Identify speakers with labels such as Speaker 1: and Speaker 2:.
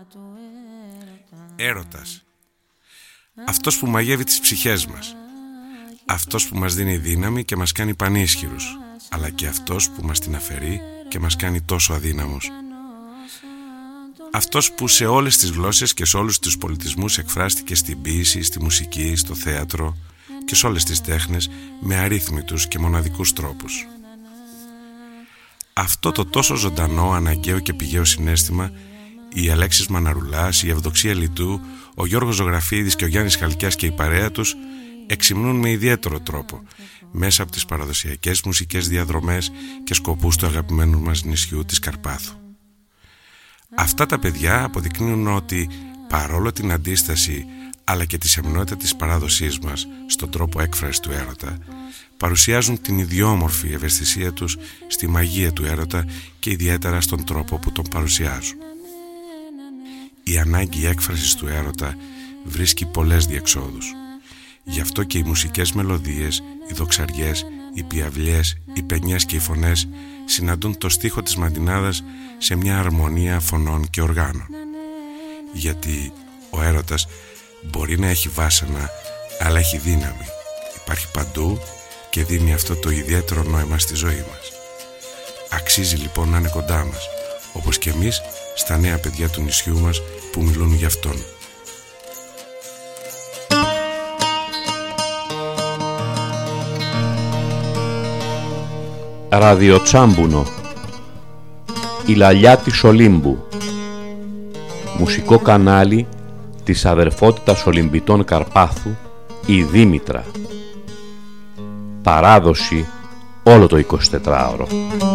Speaker 1: Έρωτας. Αυτός που μαγεύει τις ψυχές μας. Αυτός που μας δίνει δύναμη και μας κάνει πανίσχυρους, αλλά και αυτός που μας την αφαιρεί και μας κάνει τόσο αδύναμους. Αυτός που σε όλες τις γλώσσες και σε όλους τους πολιτισμούς εκφράστηκε στην ποίηση, στη μουσική, στο θέατρο και σε όλες τις τέχνες με αρρύθμιτους και μοναδικούς τρόπους. Αυτό το τόσο ζωντανό, αναγκαίο και πηγαίο συναίσθημα, οι Αλέξης Μαναρουλάς, η Ευδοξία Λιτού, ο Γιώργος Ζωγραφίδης και ο Γιάννης Χαλκιάς και η παρέα τους εξυμνούν με ιδιαίτερο τρόπο μέσα από τις παραδοσιακές μουσικές διαδρομές και σκοπούς του αγαπημένου μας νησιού της Καρπάθου. Αυτά τα παιδιά αποδεικνύουν ότι παρόλο την αντίσταση αλλά και τη σεμνότητα της παράδοσής μας στον τρόπο έκφρασης του έρωτα, παρουσιάζουν την ιδιόμορφη ευαισθησία τους στη μαγεία του έρωτα και ιδιαίτερα στον τρόπο που τον παρουσιάζουν. Η ανάγκη έκφρασης του έρωτα βρίσκει πολλές διεξόδους. Γι' αυτό και οι μουσικές μελωδίες, οι δοξαριές, οι πιαυλιές, οι πενιές και οι φωνές συναντούν το στίχο της μαντινάδας σε μια αρμονία φωνών και οργάνων. Γιατί ο έρωτας μπορεί να έχει βάσανα, αλλά έχει δύναμη. Υπάρχει παντού και δίνει αυτό το ιδιαίτερο νόημα στη ζωή μας. Αξίζει λοιπόν να είναι κοντά μας, όπως και εμείς στα νέα παιδιά του νησιού μας που μιλούν για αυτόν.
Speaker 2: Ραδιοτσάμπουνο. Η λαλιά της Ολύμπου. Μουσικό κανάλι της αδερφότητας Ολυμπιτών Καρπάθου, η Δήμητρα. Παράδοση όλο το 24ωρο.